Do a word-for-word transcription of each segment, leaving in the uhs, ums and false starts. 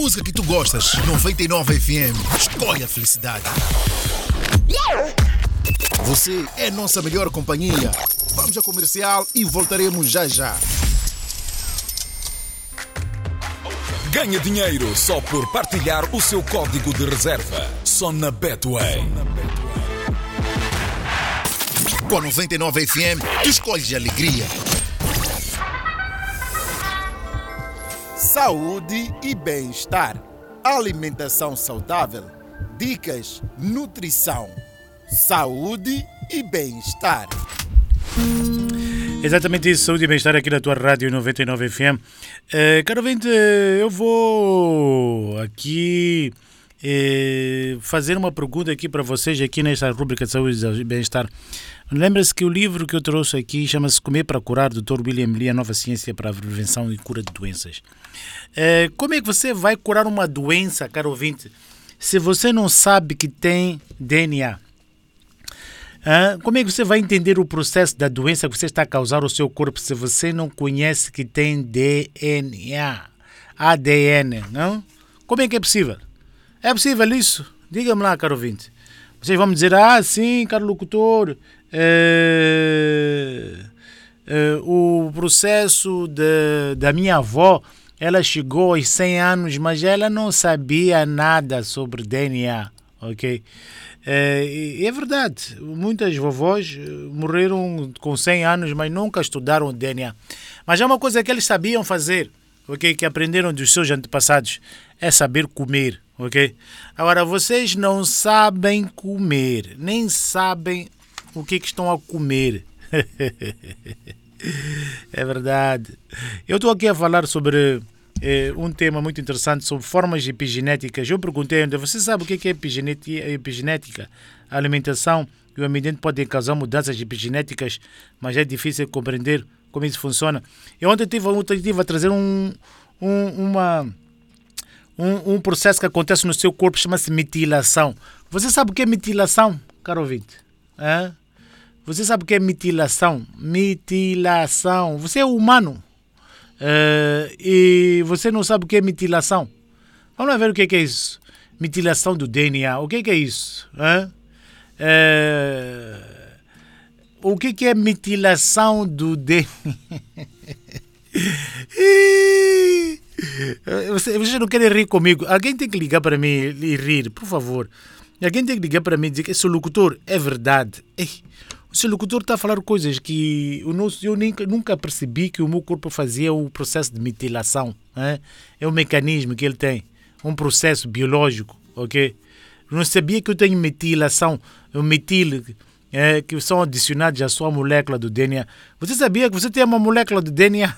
música que tu gostas. noventa e nove F M. Escolhe a felicidade. Você é nossa melhor companhia. Vamos ao comercial e voltaremos já já. Ganha dinheiro só por partilhar o seu código de reserva. Só na Betway. Com a noventa e nove F M, tu escolhes alegria. Saúde e bem-estar. Alimentação saudável. Dicas, nutrição. Saúde e bem-estar. Exatamente isso, saúde e bem-estar aqui na tua rádio noventa e nove F M. Uh, caro ouvinte, eu vou aqui uh, fazer uma pergunta aqui para vocês aqui nesta rubrica de saúde e bem-estar. Lembra-se que o livro que eu trouxe aqui chama-se Comer para Curar, doutor William Li, a nova ciência para a prevenção e cura de doenças. Uh, como é que você vai curar uma doença, caro ouvinte, se você não sabe que tem D N A? Ah, como é que você vai entender o processo da doença que você está a causar ao seu corpo se você não conhece que tem D N A, A D N, não? Como é que é possível? É possível isso? Diga-me lá, caro ouvinte. Vocês vão me dizer, ah, sim, caro locutor, é, é, o processo de, da minha avó, ela chegou aos cem anos, mas ela não sabia nada sobre D N A, ok? É, é verdade, muitas vovós morreram com cem anos, mas nunca estudaram o D N A. Mas há uma coisa que eles sabiam fazer, ok, que aprenderam dos seus antepassados, é saber comer, ok? Agora, vocês não sabem comer, nem sabem o que, que estão a comer. É verdade. Eu estou aqui a falar sobre É um tema muito interessante sobre formas epigenéticas. Eu perguntei, você sabe o que é epigenética? A alimentação e o ambiente podem causar mudanças epigenéticas, mas é difícil compreender como isso funciona. Eu ontem tive, tive a trazer um, um, uma, um, um processo que acontece no seu corpo, chama-se metilação. Você sabe o que é metilação, caro ouvinte? É? Você sabe o que é metilação? Metilação. Você é humano. Uh, e você não sabe o que é metilação? Vamos lá ver o que é isso. Metilação do D N A. O que é isso? Uh, uh, o que é metilação do D N A? Vocês você não querem rir comigo? Alguém tem que ligar para mim e rir, por favor. Alguém tem que ligar para mim e dizer que esse locutor é verdade. Ei, o seu locutor está a falar coisas que eu, não, eu nunca, nunca percebi que o meu corpo fazia o processo de metilação. É, é um mecanismo que ele tem, um processo biológico, ok? Eu não sabia que eu tenho metilação, o metil, é, que são adicionados à sua molécula do D N A. Você sabia que você tem uma molécula do D N A?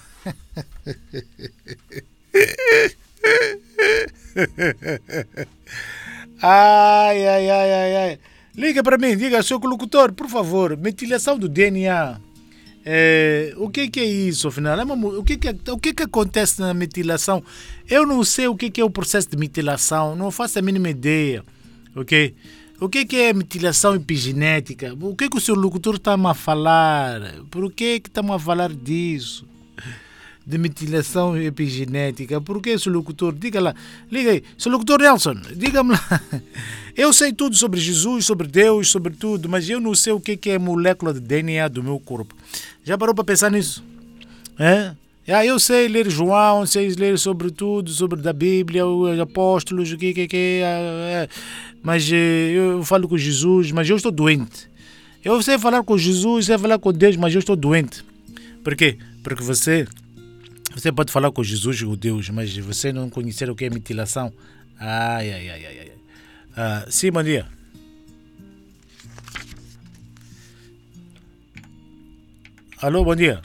Ai, ai, ai, ai, ai. Liga para mim, diga, seu locutor, por favor, metilação do D N A. É, o que, que é isso, afinal? É uma, o, que, que, o que, que acontece na metilação? Eu não sei o que, que é o processo de metilação, não faço a mínima ideia, ok? O que, que é metilação epigenética? O que, que o seu locutor está a falar? Por que que estamos a falar disso? De metilação epigenética. Por que, seu locutor? Diga lá. Liga aí. Seu locutor Nelson, diga-me lá. Eu sei tudo sobre Jesus, sobre Deus, sobre tudo, mas eu não sei o que é molécula de D N A do meu corpo. Já parou para pensar nisso? É? Ah, eu sei ler João, sei ler sobre tudo, sobre da Bíblia, os apóstolos, o que que que é. Mas eu falo com Jesus, mas eu estou doente. Eu sei falar com Jesus, sei falar com Deus, mas eu estou doente. Por quê? Porque você... Você pode falar com Jesus ou Deus, mas você não conhecer o que é metilação. Ai, ai, ai, ai, ai. Ah, sim, bom dia. Alô, bom dia.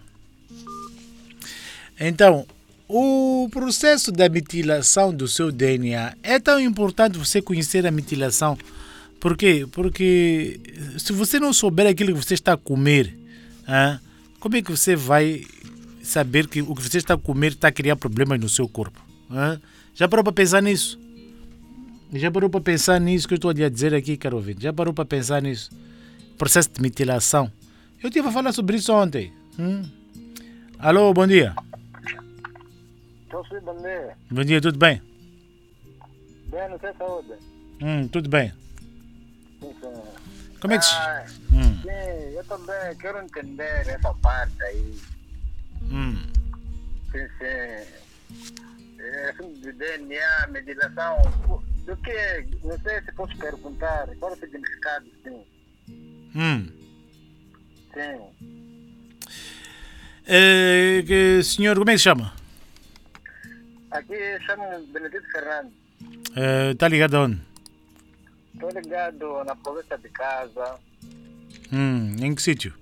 Então, o processo da metilação do seu D N A é tão importante você conhecer a metilação. Por quê? Porque se você não souber aquilo que você está a comer, ah, como é que você vai saber que o que você está a comer está a criar problemas no seu corpo? Ah? Já parou para pensar nisso? Já parou para pensar nisso que eu estou a dizer aqui, caro ouvinte? Já parou para pensar nisso? Processo de metilação. Eu estive a falar sobre isso ontem. Hum? Alô, bom dia. Então, sim, bom dia. Bom dia, tudo bem? Bem, não sei saúde. Hum, tudo bem. Sim, sim. Como é que se... Ah, Hum, sim, eu também quero entender essa parte aí. hum. Sim, sim. É, assunto de D N A, medilação. Do que? Não sei se posso perguntar. Qual é o significado, sim? Hum. Sim. Eh, que, senhor, como é que se chama? Aqui chamo Benedito Fernandes. Está ligado aonde? Estou ligado na província de Casa. Hum, em que sítio?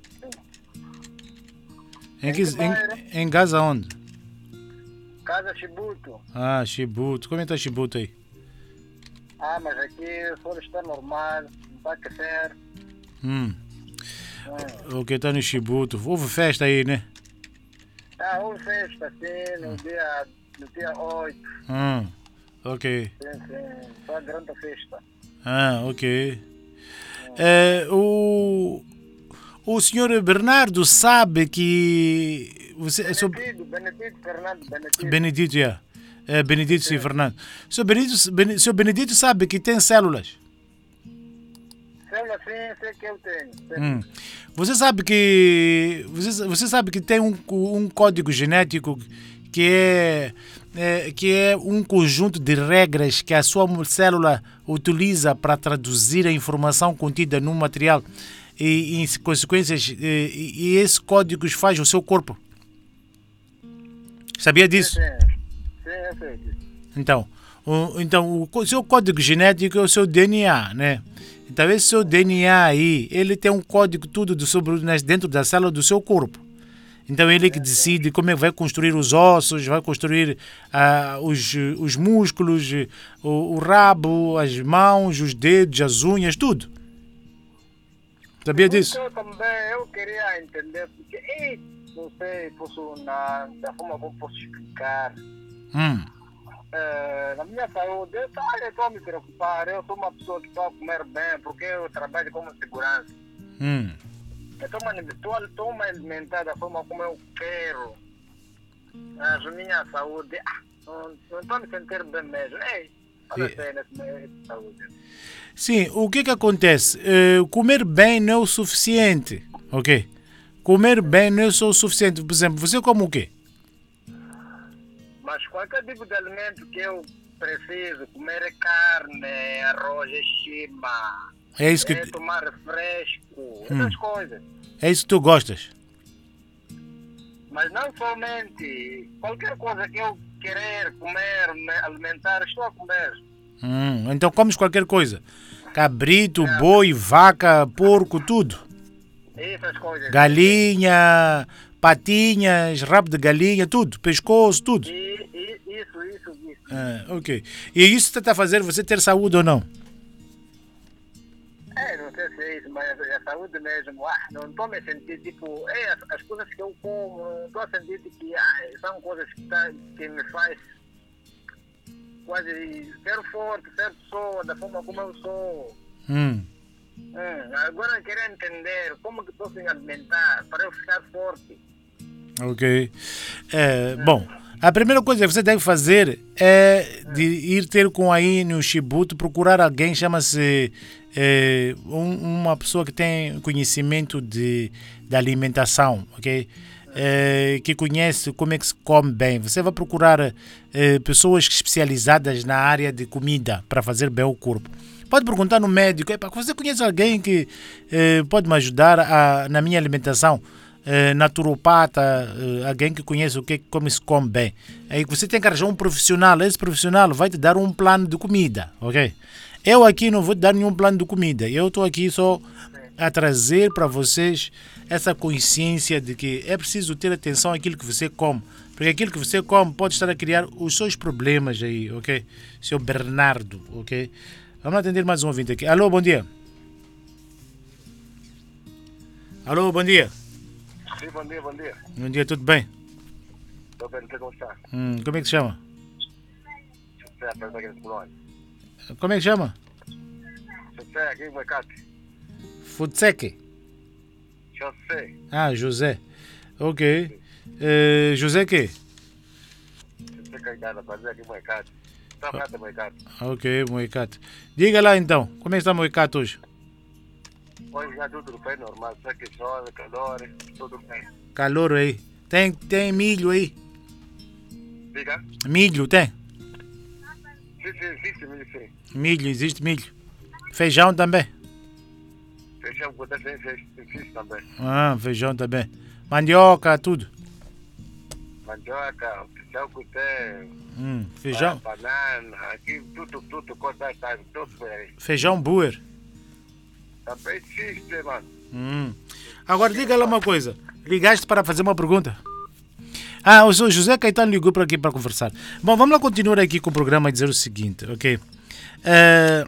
Em, Em que, que bairro? em, em Gaza onde? Casa Chibuto. Ah, Chibuto. Como é que está Chibuto aí? Ah, mas aqui o sol está normal, não está a aquecer. Hum. Hum. Ok, está no Chibuto. Houve festa aí, né? Ah, houve festa, sim, no dia, no dia oito. Hum. Ok. Sim, sim, foi uma grande festa. Ah, ok. Eh, o, o senhor Bernardo sabe que... Você, seu, Benedito, Benedito Fernando, Benedito. Benedito, yeah. É, Benedito e Fernando. Seu Benedito, Bene- seu Benedito sabe que tem células. Célula, sim, sei que eu tenho. Sim. Hum. Você sabe que você, você sabe que tem um, um código genético que é, é que é um conjunto de regras que a sua célula utiliza para traduzir a informação contida no material e, em consequências e, e esses códigos faz o seu corpo. Sabia disso? Sim, sim, sim, eu sei disso. Então, o, então o seu código genético é o seu D N A, né? Então esse seu D N A aí, ele tem um código tudo do sobre nas- dentro da célula do seu corpo. Então ele é que decide como é que vai construir os ossos, vai construir ah, os, os músculos, o, o rabo, as mãos, os dedos, as unhas, tudo. Sabia disso? Eu também, eu queria entender, porque, ei, não sei, posso, na, da forma como posso explicar. Hum. Eh, na minha saúde, eu estou a me preocupar, eu sou uma pessoa que estou a comer bem, porque eu trabalho como segurança. Hum. Eu estou a me alimentar da forma como eu quero. Mas a minha saúde, ah, não estou a me sentir bem mesmo. Ei, olha E- sei nesse meio de saúde. Sim, o que que acontece? Eh, comer bem não é o suficiente, ok? Comer bem não é só o suficiente. Por exemplo, você come o quê? Mas qualquer tipo de alimento que eu preciso, comer é carne, arroz, é chima, É isso que, é tomar refresco, essas coisas. é isso que tu gostas? Mas não somente, qualquer coisa que eu querer comer, me alimentar, estou a comer. Hum, então comes qualquer coisa. Cabrito, boi, vaca, porco, tudo. Essas coisas. Galinha, patinhas, rabo de galinha, tudo. Pescoço, tudo. E, e, isso, isso, isso. Ah, ok. E isso está a fazer você ter saúde ou não? É, não sei se é isso, mas é a saúde mesmo. Ah, não estou me sentindo, tipo, é, as, as coisas que eu como, não estou a sentir que ah, são coisas que, tá, que me faz quase ser forte, ser pessoa, da forma como eu sou. Hum. Hum, agora eu queria entender como que posso me alimentar para eu ficar forte. Ok. É, bom, a primeira coisa que você deve fazer é de ir ter com aí no Chibuto, procurar alguém, chama-se é, um- uma pessoa que tem conhecimento de, de alimentação, ok? É, que conhece como é que se come bem. Você vai procurar é, pessoas especializadas na área de comida para fazer bem o corpo. Pode perguntar no médico, "Epa, você conhece alguém que eh, pode me ajudar a- na minha alimentação? Eh, naturopata, eh, alguém que conhece o que como se come bem." Aí você tem que arranjar um profissional, esse profissional vai te dar um plano de comida, ok? Eu aqui não vou te dar nenhum plano de comida, eu estou aqui só a trazer para vocês essa consciência de que é preciso ter atenção àquilo que você come, porque aquilo que você come pode estar a criar os seus problemas aí, ok? Seu Bernardo, ok? Vamos atender mais um ouvinte aqui. Alô, bom dia. Alô, bom dia. Sim, bom dia, bom dia. Bom dia, tudo bem? Estou bem, como está? Hum, como é que se chama? José, perto aqui de Polónia. Como é que chama? José, aqui em Macate. Futseke. José. Ah, José. Ok. Eh, José quê? José Caetano, fazer aqui em Macate. Está certo, Moicato. Ok, Moicato. Diga lá então, como é que está Moicato hoje? Hoje já tudo bem, normal. Só que chove, calor, tudo bem. Calor aí. Tem, tem milho aí? Diga? Milho tem? Sim, sim, existe milho, sim. Milho, existe milho. Feijão também? Feijão, quando tem, existe também. Ah, feijão também. Mandioca, tudo. Mandioca, feijão que tem. Hum, feijão. Ah, banana, aqui tudo, tudo, coisa, tá, tudo por aí. Feijão buer. Também existe, mano. Hum. Agora diga lá uma coisa. Ligaste para fazer uma pergunta? Ah, o senhor José Caetano ligou para aqui para conversar. Bom, vamos lá continuar aqui com o programa e dizer o seguinte, ok? Uh,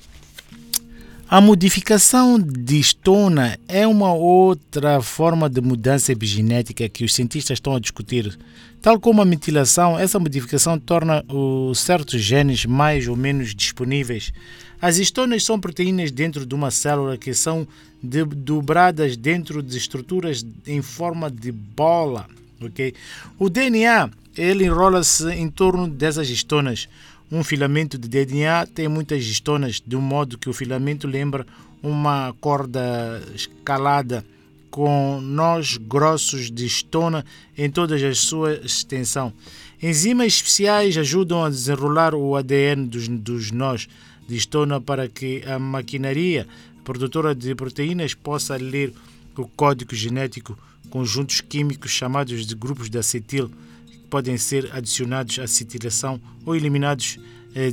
a modificação de histona é uma outra forma de mudança epigenética que os cientistas estão a discutir. Tal como a metilação, essa modificação torna os certos genes mais ou menos disponíveis. As histonas são proteínas dentro de uma célula que são de, dobradas dentro de estruturas em forma de bola. Okay? O D N A ele enrola-se em torno dessas histonas. Um filamento de D N A tem muitas histonas, de um modo que o filamento lembra uma corda escalada com nós grossos de histona em toda a sua extensão. Enzimas especiais ajudam a desenrolar o A D N dos, dos nós de histona para que a maquinaria produtora de proteínas possa ler o código genético. Conjuntos químicos chamados de grupos de acetil que podem ser adicionados à acetilação ou eliminados eh,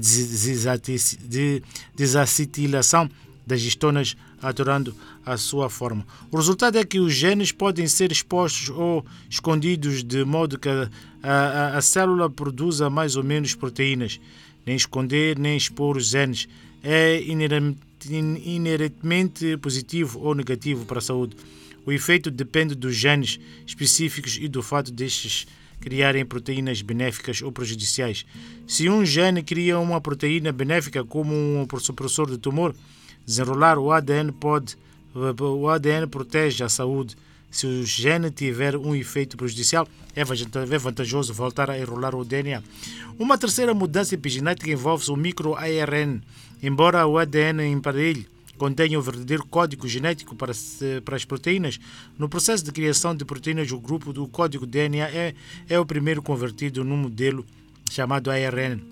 de desacetilação das histonas, alterando a sua forma. O resultado é que os genes podem ser expostos ou escondidos de modo que a, a, a célula produza mais ou menos proteínas. Nem esconder, nem expor os genes é inerentemente positivo ou negativo para a saúde. O efeito depende dos genes específicos e do fato destes criarem proteínas benéficas ou prejudiciais. Se um gene cria uma proteína benéfica como um supressor de tumor, desenrolar o A D N pode, o A D N protege a saúde. Se o gene tiver um efeito prejudicial, é vantajoso voltar a enrolar o D N A. Uma terceira mudança epigenética envolve o micro-A R N. Embora o A D N emparelhe contenha o verdadeiro código genético para, para as proteínas, no processo de criação de proteínas, o grupo do código D N A é, é o primeiro convertido num modelo chamado A R N,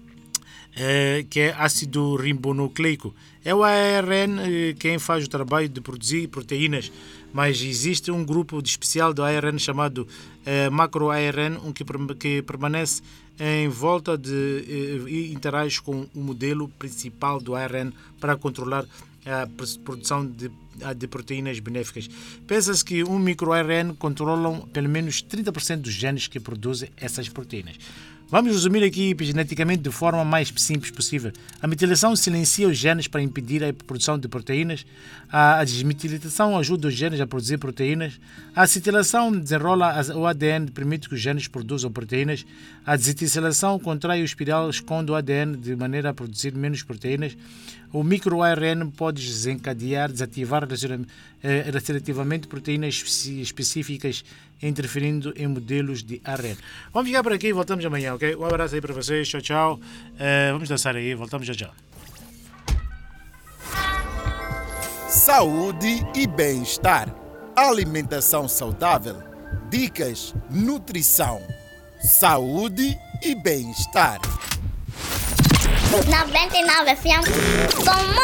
é, que é ácido ribonucleico. É o A R N é, quem faz o trabalho de produzir proteínas, mas existe um grupo especial do A R N chamado é, macro-A R N, um que, que permanece em volta de, e interage com o modelo principal do A R N para controlar a produção de, de proteínas benéficas. Pensa-se que um micro-A R N controla pelo menos trinta por cento dos genes que produzem essas proteínas. Vamos resumir aqui epigeneticamente de forma mais simples possível. A metilação silencia os genes para impedir a produção de proteínas. A desmetilação ajuda os genes a produzir proteínas. A acetilação desenrola o A D N, permite que os genes produzam proteínas. A desetilação contrai o espiral, esconde o A D N de maneira a produzir menos proteínas. O micro-A R N pode desencadear, desativar relativamente proteínas específicas, interferindo em modelos de A R N. Vamos ficar por aqui e voltamos amanhã, ok? Um abraço aí para vocês, tchau, tchau. Uh, vamos dançar aí, voltamos já já. Saúde e bem-estar. Alimentação saudável. Dicas, nutrição. Saúde e bem-estar. noventa e nove F M.